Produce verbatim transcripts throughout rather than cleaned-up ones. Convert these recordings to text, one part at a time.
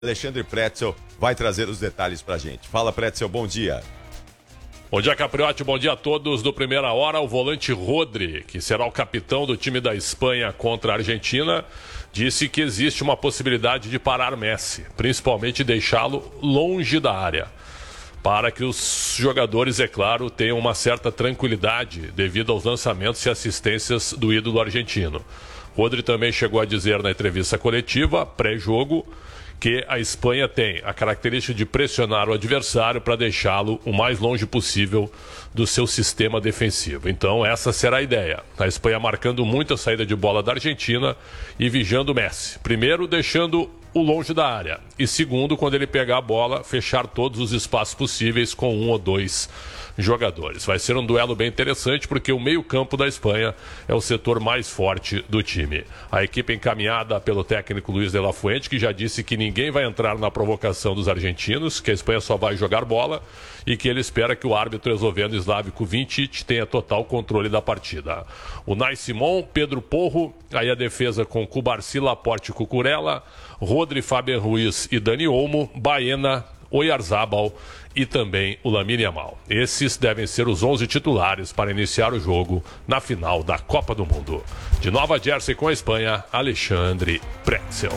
Alexandre Pretzel vai trazer os detalhes pra gente. Fala, Pretzel, bom dia. Bom dia, Capriotti, bom dia a todos. Do Primeira Hora, o volante Rodri, que será o capitão do time da Espanha contra a Argentina, disse que existe uma possibilidade de parar Messi, principalmente deixá-lo longe da área, para que os jogadores, é claro, tenham uma certa tranquilidade devido aos lançamentos e assistências do ídolo argentino. Rodri também chegou a dizer na entrevista coletiva, pré-jogo, que a Espanha tem a característica de pressionar o adversário para deixá-lo o mais longe possível do seu sistema defensivo. Então essa será a ideia. A Espanha marcando muito a saída de bola da Argentina e vigiando o Messi. Primeiro, deixando o longe da área. E segundo, quando ele pegar a bola, fechar todos os espaços possíveis com um ou dois jogadores. Vai ser um duelo bem interessante porque o meio-campo da Espanha é o setor mais forte do time. A equipe encaminhada pelo técnico Luis de la Fuente, que já disse que ninguém vai entrar na provocação dos argentinos, que a Espanha só vai jogar bola e que ele espera que o árbitro esloveno Slavko Vincic tenha total controle da partida. O Nai Simon, Pedro Porro, aí a defesa com Cubarsí, Laporte e Cucurella, Rodri, Fabian Ruiz e Dani Olmo, Baena, Oyarzabal e também o Lamine Yamal. Esses devem ser os onze titulares para iniciar o jogo na final da Copa do Mundo. De Nova Jersey com a Espanha, Alexandre Pretzel.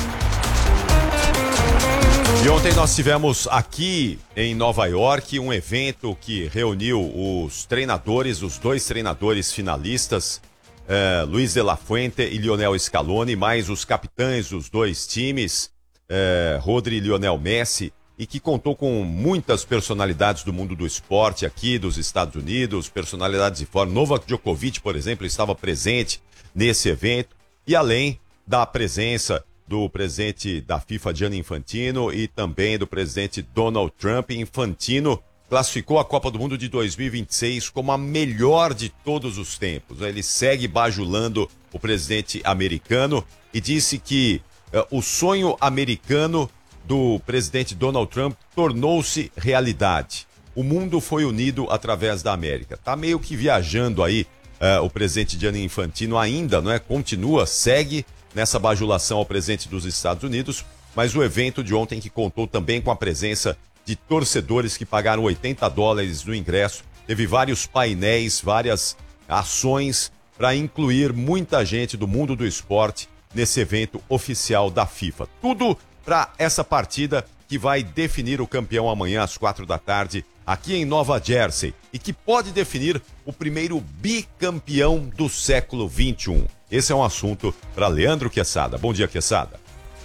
E ontem nós tivemos aqui em Nova York um evento que reuniu os treinadores, os dois treinadores finalistas, eh, Luis de la Fuente e Lionel Scaloni, mais os capitães dos dois times, eh, Rodri e Lionel Messi, e que contou com muitas personalidades do mundo do esporte aqui dos Estados Unidos, personalidades de fora. Novak Djokovic, por exemplo, estava presente nesse evento, e além da presença do presidente da FIFA, Gianni Infantino, e também do presidente Donald Trump. Infantino classificou a Copa do Mundo de dois mil e vinte e seis como a melhor de todos os tempos. Ele segue bajulando o presidente americano e disse que uh, o sonho americano do presidente Donald Trump tornou-se realidade. O mundo foi unido através da América. Tá meio que viajando aí uh, o presidente Gianni Infantino ainda, não é? Continua, segue nessa bajulação ao presidente dos Estados Unidos, mas o evento de ontem que contou também com a presença de torcedores que pagaram oitenta dólares no ingresso, teve vários painéis, várias ações para incluir muita gente do mundo do esporte nesse evento oficial da FIFA. Tudo para essa partida que vai definir o campeão amanhã às quatro da tarde, aqui em Nova Jersey, e que pode definir o primeiro bicampeão do século vinte e um. Esse é um assunto para Leandro Quesada. Bom dia, Quesada.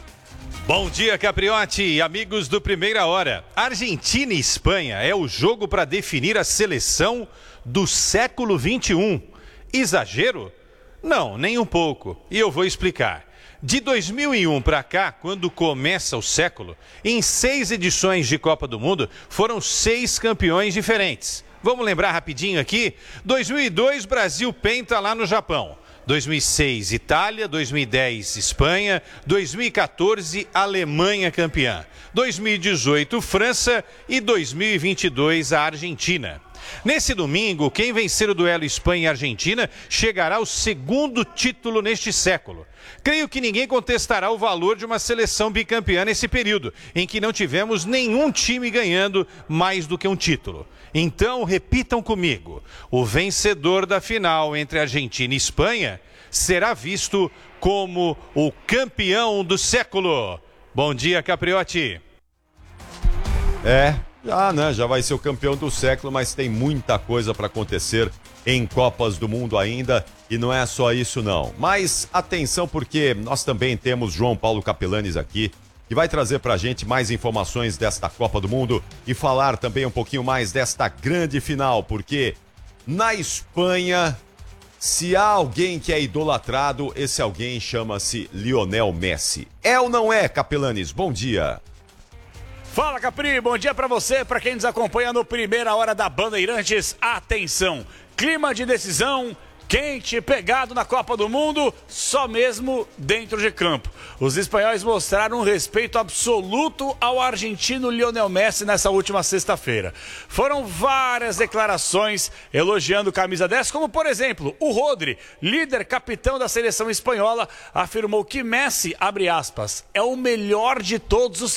Bom dia, Capriotti e amigos do Primeira Hora. Argentina e Espanha é o jogo para definir a seleção do século vinte e um. Exagero? Não, nem um pouco. E eu vou explicar. De dois mil e um para cá, quando começa o século, em seis edições de Copa do Mundo, foram seis campeões diferentes. Vamos lembrar rapidinho aqui? dois mil e dois, Brasil penta lá no Japão. dois mil e seis, Itália. dois mil e dez, Espanha. dois mil e quatorze, Alemanha campeã. dois mil e dezoito, França. E dois mil e vinte e dois, a Argentina. Nesse domingo, quem vencer o duelo Espanha e Argentina chegará ao segundo título neste século. Creio que ninguém contestará o valor de uma seleção bicampeã nesse período, em que não tivemos nenhum time ganhando mais do que um título. Então, repitam comigo, o vencedor da final entre Argentina e Espanha será visto como o campeão do século. Bom dia, Capriotti. É, já, né, já vai ser o campeão do século, mas tem muita coisa para acontecer em Copas do Mundo ainda, e não é só isso não. Mas atenção, porque nós também temos João Paulo Capelanes aqui, que vai trazer pra gente mais informações desta Copa do Mundo e falar também um pouquinho mais desta grande final, porque na Espanha, se há alguém que é idolatrado, esse alguém chama-se Lionel Messi. É ou não é, Capelanes? Bom dia. Fala, Capri, bom dia pra você, pra quem nos acompanha no Primeira Hora da Bandeirantes. Atenção, clima de decisão, quente, pegado na Copa do Mundo, só mesmo dentro de campo. Os espanhóis mostraram um respeito absoluto ao argentino Lionel Messi nessa última sexta-feira. Foram várias declarações elogiando o camisa dez, como por exemplo, o Rodri, líder capitão da seleção espanhola, afirmou que Messi, abre aspas, é o melhor de todos os